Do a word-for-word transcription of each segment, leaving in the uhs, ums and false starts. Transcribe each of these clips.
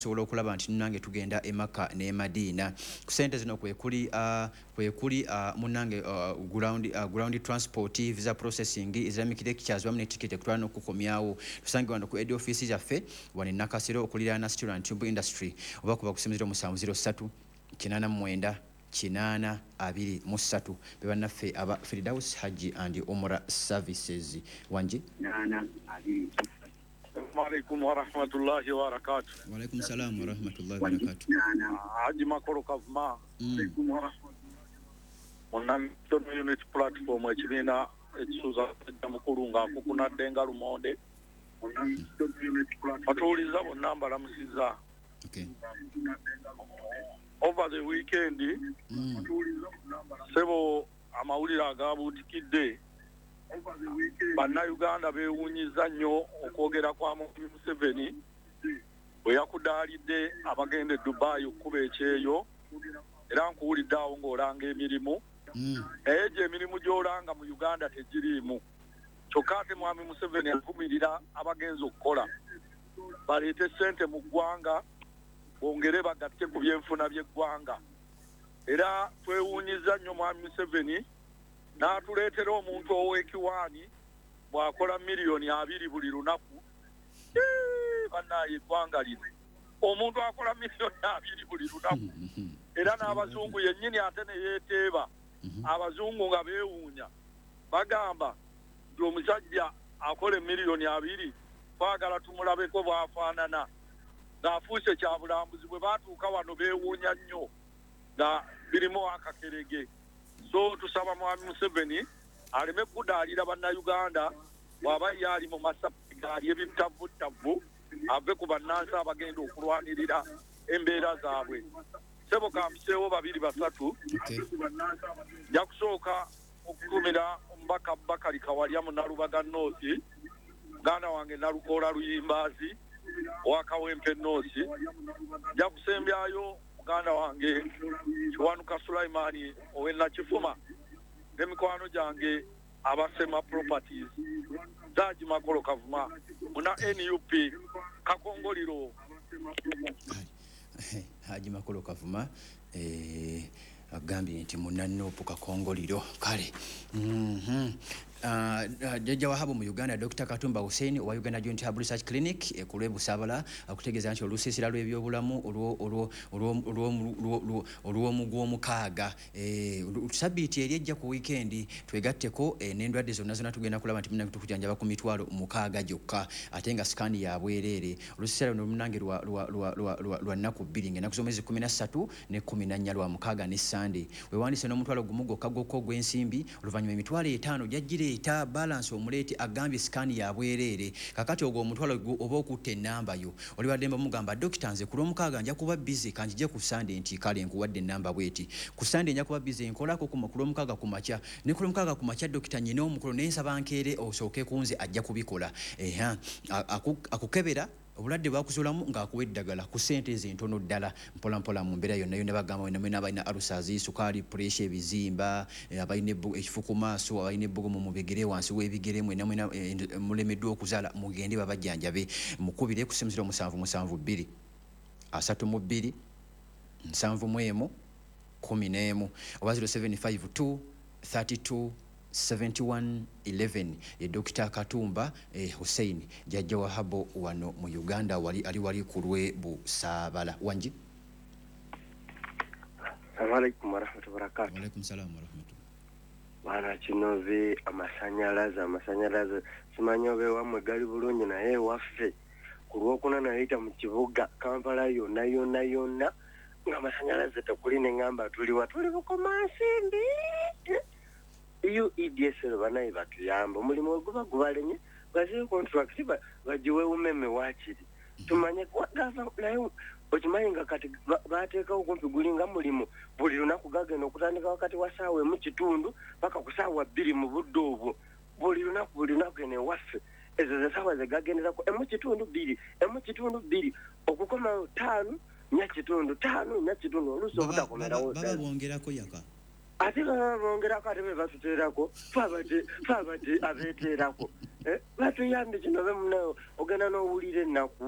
sobola okulaba nti nange tugenda emaka ne Madina ku sente zino kwe kuli uh, kwe kuli uh, munange uh, ground uh, ground transport visa processing islamic lectures wamne ticket ekutwana okukomyawo tusange wano ku head office yaffe wane nakasiro okulira na student tube industry oba kuba kusemezero musanvu zero three kinana mwenda kinana abiri musatu bebanaffe aba Firdaus Haji and Umrah Services wanji nana abiri Assalamualaikum warahmatullahi wabarakatuh. Waalaikum salam warahmatullahi wabarakatuh. Haji Makoro Kavuma. Alaikum warahmatullahi. Muna unit platform ekirina ekisuza jamukulunga kukuna denga lumonde. Atuliza bonna mbalamusiza. Okay. Over the weekend, mm. sebo amawulire agabutikidde. Bannayuganda beewunyiza nnyo okwogera kwa Museveni bwe yakudaalidde abagenda e Dubai okuba ekyeyo era nkuwulidde awo ng'olanga emirimu naye gye emirimu gy'olanga mu Uganda tegiriimu kyokka ate mwami Museveni avumirira abagenzi okukola baleete ssente mu ggwanga bongere bagatte ku byenfuna by'eggwanga era twewunyiza nnyo mwami Museveni n'atuleetera omuntu ow'ekiwaani bw'akola miliyoni abiri buli lunaku bannaye eggwanga lino omuntu akola miliyoni abiri buli lunaku era n'abazungu yennyini ate ne yeeteeba abazungu nga beewuunya bagamba nti omusajja akola miliyoni abiri twagala tumulabeko bw'afaanana ng'afuuse kyabulambuzi bwe baatuuka wano beewuunya nnyo nga birimu akakerege. So tusaba mwami Museveni aleme kudaalira bannayuganda bw'aba yali mu masapigaali ebitavuttavu ave ku bannansi abagenda okulwanirira embeera zaabwe. Sebo kampiseewo babiri basatu nja kusooka okutumira omubaka Bakari Kawalya mu Nalubaga North, muganda wange Nalukoola Luyimbaazi owa Kawempe North, nja kusembyayo muganda wange Kiwanuka Sulaimani ow'e Kifuma n'emikwano gyange abasema properties Haji Makoro Kavuma muna N U P Kakongoliro. Haji Makoro Kavuma eh agambye nti munannopu Kakongoliro kale. mhm Uh, Jajja Wahabu mu Uganda Doctor Katumba Hussein wa Uganda Joint Herbal Research Clinic e kulwe Busabala akutegeeza nti olusisira lw'ebyobulamu olwo olwo olwo olwo mugw'omukaaga eh sabiti eri ejja ku weekend twegatteko eh, n'endwadde zonna zonna tugenda kulaba nti munange tukujanjaba ku mitwalo mukaaga gyokka ate nga sikaani ya bwereere olusisira luno munange lwa lwa lwa lwa nnaku bbiri ng'ennaku z'omwezi kumi na ssatu ne kumi na nnya lwa mukaaga ne Sunday weewandise n'omutwalo gumu gwokka gwokka ogw'ensimbi oluvannyuma emitwalo etaano gyajjire eta balance omuleti agambye scan ya bwereere kakati ogwo omutwalo oba okutte ennamba yo oli bademba mugamba doctor nze ku lwomukaaga nja kuba busy kanjije ku Sunday nti kale nkuwadde ennamba bweti ku Sunday nja kuba busy nkolako ku lwomukaaga ku makya ne ku lwomukaaga ku makya doctor nyine omukolo nensaba nkeere osooke kunze ajja kubikola eha akukebera obulwadde bwakusulamu ng'akuwa eddagala ku ssente zentono ddala mpola mpola mu mbeera yonna yonna bagamba wena mwena abalina alusazi sukaali puresha ebizimba abalina ekifu ku maaso abalina ebbugumu mu bigere wansi w'ebigere mwena mwena mulemeddwa okuzaala mugende babajjanjabe mukubire ku ssimu ziro musanvu musanvu bbiri asatu mu bbiri nsanvu mu emu kumi n'emu oba zero seven five two thirty-two seventy-one eleven ye Doctor Katumba eh, Hussein Jajja Wahabo wano mu Uganda wali ali wali kulwe Busabala wanji. Assalamu alaikum warahmatullahi wabarakatuh. Wa alaikum salam warahmatullahi. Bana kinovi amasanyalaze amasanyalaze simanyobe wamwe gali bulungi naye waffe kulwokuna nayita mu kibuga Kampala yonna yonna yonna nga amasanyalaze tekulina ngamba tuli watuli bukoma nsimbi iyo E D S banayi batuyamba mulimo guba gubalenye baje contract bajiwe umeme wakiri tumanye kwa gava nayo okimayinga kati bateeka okumpi gulinga mulimo buli lunaku gagenda okutandika wakati wasaawe mu kitundu paka kusaawa bbiri mu budde obwo buli lunaku buli lunaku ene waffe ezo ze saawa ze gagenderako emu kitundu bbiri emu kitundu bbiri okukoma ttaano nya kitundu ttaano nya kitundu oluusi obutakomerawo baba bongerako yaka ate bongera kati be batuteerako twabadde twabadde abeeteerako batuyambe kino be munayo ogenda n'owulira ennaku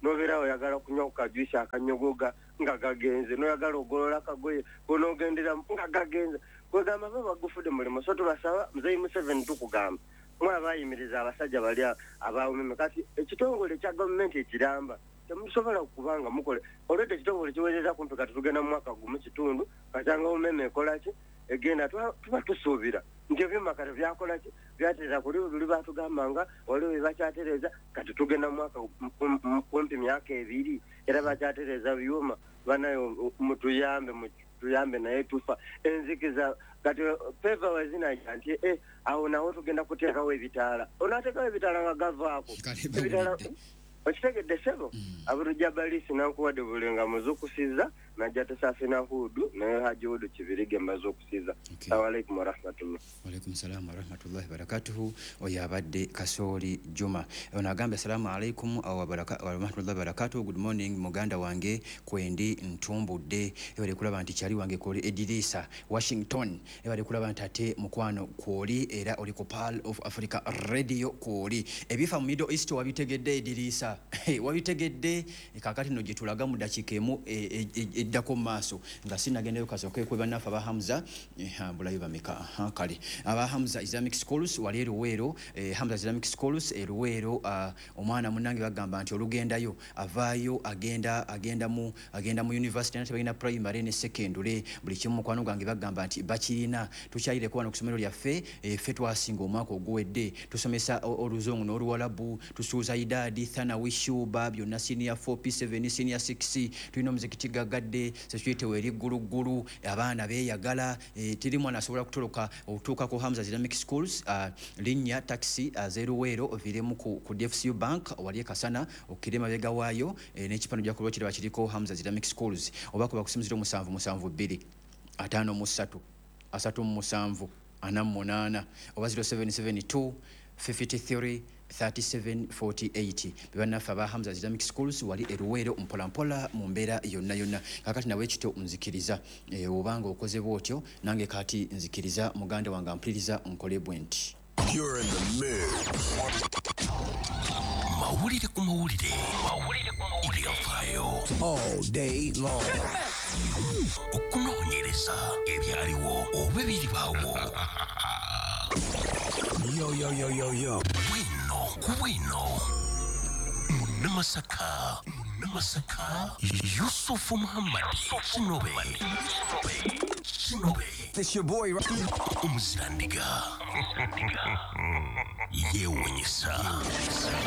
nobeera oyagala kunywa ku kajuisi akanyogoga nga gagenze noyagala ogolola kagoye konogendera nga gagenze kwegamba baba gufudde mulimo so tubasaba Mzee Museveni tukugamba mwa bayimiriza abasajja bali abawumeme kati ekitongole kya gavumenti ekiramba temusobola kubanga mukole olwedde ekitongole kiweereza kumpi kati tugenda mu mwaka gumu kitundu katanga umeme ekola ki egenda tuba tusuubira nti ebyuma kati byakola ki byateeza kuli luli batugambanga waliwo bakyatereeza kati tugenda mu mwaka kumpi myaka ebiri era bakyatereeza byuma banayo mutuyambe tuyambe naye tufa enzikiza kati peva wazinaja nti eh awo nawo tugenda kuteekawo ebitaala onateekawo ebitaala nga gavaako ebitaala okitegedde sebo abulujja balisi nankuwadde bulenga muzukusiza najja tesafina hudu naye haji hudu kibirige mazukusiza assalamu alaikum warahmatullah walaikum salam warahmatullahi wabarakatuhu oyabadde Kasoli Juma ono agambye assalamu alaikum warahmatullahi wabarakatuhu good morning muganda wange kwendi ntumbudde ebale kulaba nti kyali wange koli Edirisa Washington ebale kulaba nti ate mukwano koli era oli ku Pearl of Africa Radio koli ebifa mu Middle East wabitegedde Edirisa wabitegedde kakati no gitulaga mu dakika emu eddako maaso nga sinagendeyo kasoke kwe banafa ba Hamza bulayo bameka kale aba Hamza Islamic Schools wali Luwero Hamza Islamic Schools Luwero omwana munange bagamba nti olugendayo avaayo agenda agenda mu agenda mu university nate bagina primary ne secondary buli kimu kwano gange bagamba nti bakirina tukyayire kwa kusomero lyaffe ffe twasinga omwaka oguwedde tusomesa oluzungu n'oluwalabu tusuuza idadi thana wishuba byonna senior four P seven senior six tulina omuzikiti gagadde security weri gulu gulu abaana beyagala tiri mwana asobola kutoloka otuuka ku Hamza Islamic Schools linnya taxi zeruwero oviremu ku D F C Bank wali kasana okirema bega waayo n'ekipano gya kulwa kiri bakiriko Hamza Islamic Schools obako bakusimuzira musanvu musanvu bbiri atano mu ssatu asatu mu musanvu ana mu munaana oba zero seven seven two fifty-three thirty-seven forty-eight bibanafa ba Hamza Islamic Schools wali eruwero mpola mpola mu mbeera yonna yonna kakati nawe kito nzikiriza e, obanga okoze bwotyo nange kati nzikiriza muganda wange ampuliriza nkole bwenti. You're in the mix. Mawulire ku mawulire mawulire ku mawulire afayo all day long okunoonyereza ebyaliwo oba ebiribaawo. Yo, yo, yo, yo, yo. Wino, wino. Munamasaka. Munamasaka. Yusufu Muhammad. Shinobe. Shinobe. This your boy, right? Umzirandiga. Yewenyisa.